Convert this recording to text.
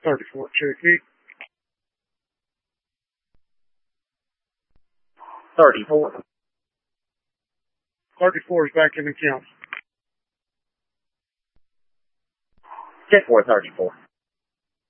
34 Cherokee. 34. 34 is back in the count. 10-4, 34.